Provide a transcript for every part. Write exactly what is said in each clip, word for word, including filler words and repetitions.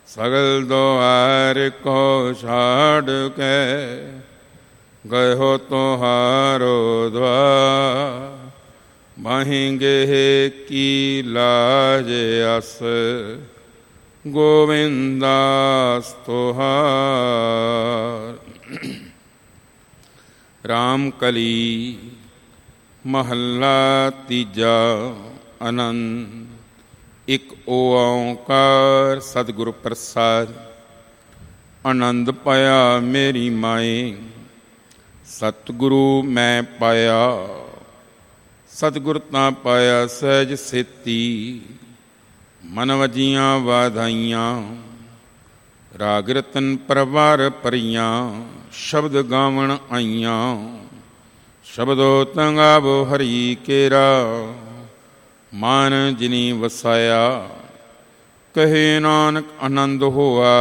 ਸਗਲ ਦੁਆਰ ਕੋ ਛਾੜ ਕੇ ਗਇਓ ਤੁਹਾਰੋ ਦੁਆਰ। ਮਹਿੰਗੇ ਕੀ ਲਾਜ ਅਸ ਗੋਵਿੰਦਾਸ ਤੁਹਾਰ। ਰਾਮ ਕਲੀ ਮਹੱਲਾ ਤੀਜਾ। ਆਨੰਦ। ਇੱਕ ਓਂਕਾਰ ਸਤਿਗੁਰ ਪ੍ਰਸਾਦ। ਆਨੰਦ ਪਾਇਆ ਮੇਰੀ ਮਾਏ ਸਤਿਗੁਰੂ ਮੈਂ ਪਾਇਆ। ਸਤਿਗੁਰ ਤਾਂ ਪਾਇਆ ਸਹਿਜ ਸੇਤੀ। ਮਨ ਵਜੀਆਂ ਵਾਧਾਈਆਂ ਰਾਗ ਰਤਨ ਪਰਵਾਰ ਭਰੀਆਂ। ਸ਼ਬਦ ਗਾਵਣ ਆਈਆਂ ਸ਼ਬਦੋ ਤੰਗਾਵੋ ਹਰੀ ਕੇਰਾ। ਮਨ ਜਿਨੀ ਵਸਾਇਆ ਕਹੇ ਨਾਨਕ ਆਨੰਦ ਹੋਆ।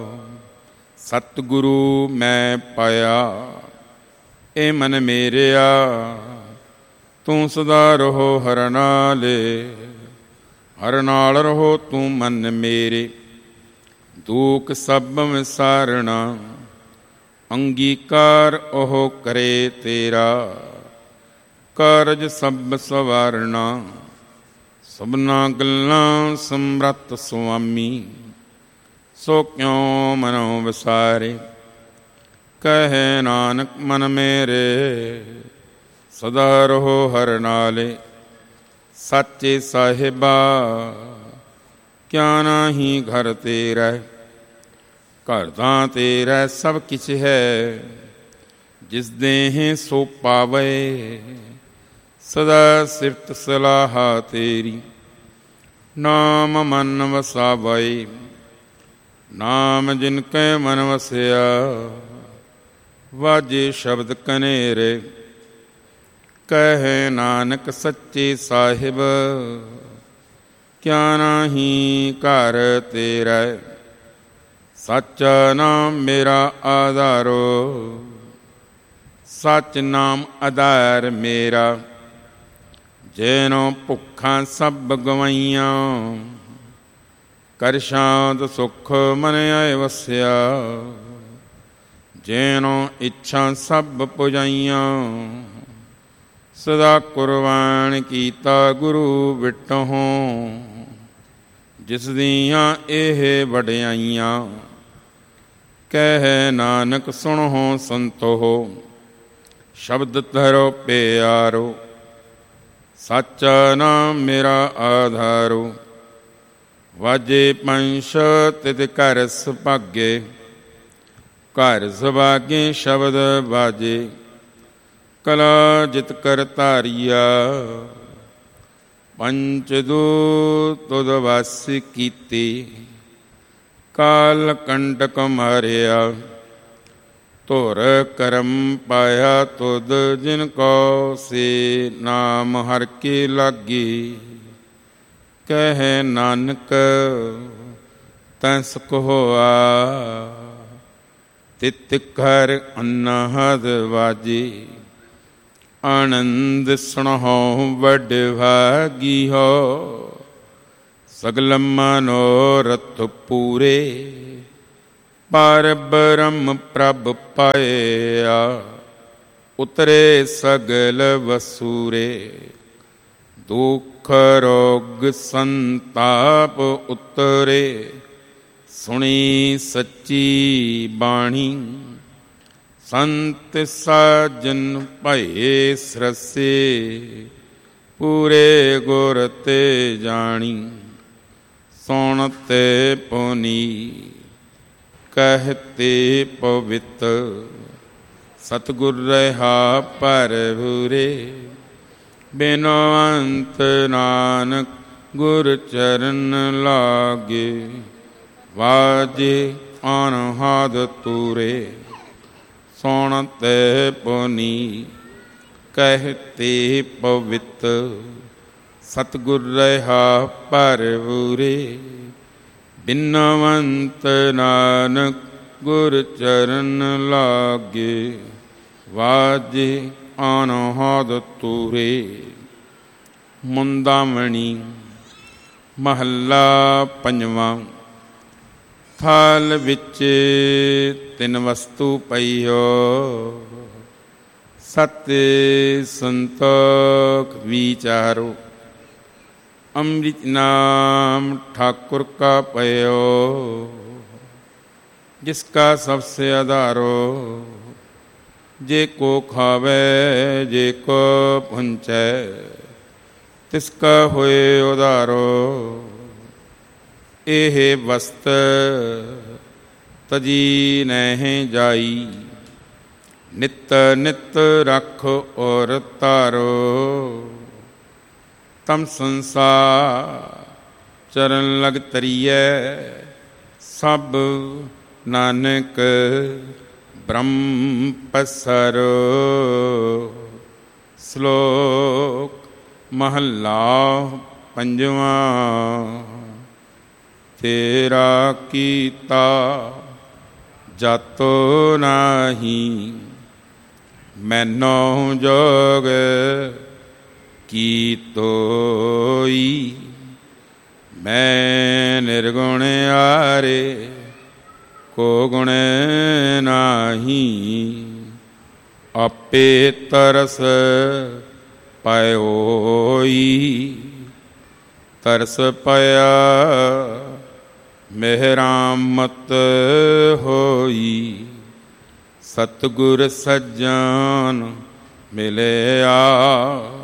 ਸਤਿਗੁਰੂ ਮੈਂ ਪਾਇਆ ਇਹ ਮਨ ਮੇਰਿਆ। ਤੂੰ ਸਦਾ ਰਹੋ ਹਰ ਨਾਲੇ ਹਰ ਨਾਲ ਰਹੋ ਤੂੰ ਮਨ ਮੇਰੇ। ਦੁਖ ਸਭ ਵਿਸਾਰਣਾ ਅੰਗੀਕਾਰ ਉਹ ਕਰੇ ਤੇਰਾ। ਕਾਰਜ ਸਭ ਸਵਾਰਣਾ ਸਭਨਾ ਗੱਲਾਂ ਸਮਰੱਥ ਸੁਆਮੀ। ਸੋ ਕਿਉ ਮਨੋ ਵਿਸਾਰੇ ਕਹੇ ਨਾਨਕ ਮਨ ਮੇਰੇ। ਸਦਾ ਰਹੋ ਹਰ ਨਾਲੇ ਸਾਚੇ ਸਾਹਿਬਾ। ਕਿਆ ਨਾਹੀ ਘਰ ਤੇਰਾ ਘਰ ਤਾਂ ਤੇਰਾ ਸਭ ਕਿਛ ਹੈ। ਜਿਸ ਦੇਹ ਸੋ ਪਾਵੇ ਸਦਾ ਸਿਫਤ ਸਲਾਹਾ ਤੇਰੀ। ਨਾਮ ਮਨ ਵਸਾਵੇ ਨਾਮ ਜਿਨ ਕੈ ਮਨ ਵਸਿਆ। ਵਾਜੇ ਸ਼ਬਦ ਕਨੇਰੇ ਕਹੇ ਨਾਨਕ ਸੱਚੇ ਸਾਹਿਬ। ਕਿਆ ਨਾਹੀ ਘਰ ਤੇਰਾ ਸੱਚਾ ਨਾਮ ਮੇਰਾ ਆਧਾਰੋ। ਸੱਚ ਨਾਮ ਆਧਾਰ ਮੇਰਾ। ਜੈਨੋ ਭੁੱਖਾਂ ਸਭ ਗਵਾਈਆਂ ਕਰ ਸ਼ਾਂਤ ਸੁਖ ਮਨ ਆਏ ਵਸਿਆ। ਜੈਨੋ ਇੱਛਾ ਸਭ ਪੁਜਾਈਆਂ ਸਦਾ ਕੁਰਬਾਨ ਕੀਤਾ ਗੁਰੂ ਵਿਟਹੁ। ਜਿਸ ਦੀਆਂ ਇਹ ਵਡਿਆਈਆਂ ਕਹਿ ਨਾਨਕ ਸੁਣੋ ਸੰਤੋ। ਸ਼ਬਦ ਧਰੋ ਪਿਆਰੋ ਸੱਚਾ ਨਾਮ ਮੇਰਾ ਆਧਾਰੋ। ਵਾਜੇ ਪੰਛ ਤਿਤ ਘਰ ਸੁਭਾਗੇ ਘਰ ਸੁਭਾਗੇ ਸ਼ਬਦ ਵਾਜੇ। ਕਲਾ ਜਿਤ ਕਰ ਧਾਰੀਆ ਪੰਚ ਦੂਤ ਤੁਧ ਵਸ ਕੀਤੇ। ਕਾਲ ਕੰਟਕ ਮਾਰਿਆ ਧੁਰ ਕਰਮ ਪਾਇਆ ਤੁਧ। ਜਿਨ ਕੋ ਸੇ ਨਾਮ ਹਰਿ ਕੇ ਲਾਗੇ ਕਹੇ ਨਾਨਕ ਤੈ ਸੁਖ ਹੋਆ। ਤਿਤ ਘਰ ਅਨਹਦ ਵਾਜੇ ਆਨੰਦ ਸੁਣਹੁ ਵਡ ਭਾਗੀ ਹੋ। ਸਗਲ ਮਨੋਰਥ ਪੂਰੇ ਪਰ ਬ੍ਰਹਮ ਪ੍ਰਭ ਪਾਇਆ। ਉਤਰੇ ਸਗਲ ਵਸੂਰੇ ਦੁਖ ਰੋਗ ਸੰਤਾਪ ਉਤਰੇ। ਸੁਣੀ ਸੱਚੀ ਬਾਣੀ ਸੰਤ ਸਾਜਨ ਭਏ ਸਰਸੇ। ਪੂਰੇ ਗੁਰ ਤੇ ਜਾਣੀ ਸੁਣ ਤੇ ਪੁਨੀ ਕਹਤੇ ਪਵਿੱਤ। ਸਤਿਗੁਰ ਰਹਾ ਭਰਪੂਰੇ ਬਿਨਵੰਤ ਨਾਨਕ ਗੁਰ ਚਰਨ ਲਾਗੇ। ਵਾਜੇ ਅਨਹਦ ਤੂਰੇ ਸੁਣ ਤੇ ਪੁਨੀ ਕਹਤੇ ਪਵਿੱਤ। ਸਤਿਗੁਰ ਰਹਾ ਭਰਪੂਰੇ ਬਿਨਵੰਤ ਨਾਨਕ ਗੁਰ ਚਰਨ ਲਾਗੇ। ਵਾਜੇ ਅਨਹਦ ਤੂਰੇ। ਮੁੰਦਾਮਣੀ ਮਹੱਲਾ ਪੰਜਵਾਂ। ਥਾਲ ਵਿੱਚ ਤਿੰਨ ਵਸਤੂ ਪਈਓ, ਸਤ ਸੰਤੋਖ ਵਿਚਾਰੋ। ਅੰਮ੍ਰਿਤ ਨਾਮ ठाकुर का पयो, जिसका सबसे आधारो। जे को खावे जे को पुंचै, तिसका होए उधारो। एह वस्त तजी नहीं जाई, नित नित रख और तारो। तम संसार चरण लग तरिए, सब नानक ब्रह्म पसरो। श्लोक महला पंजवा। तेरा कीता जातो नाही, मैनो जोग की तोई। मैं निर्गुण आरे को गुण नाही, आपे तरस पायोई। तरस पाया मेहरामत होई, सतगुर सज्जन मिलया।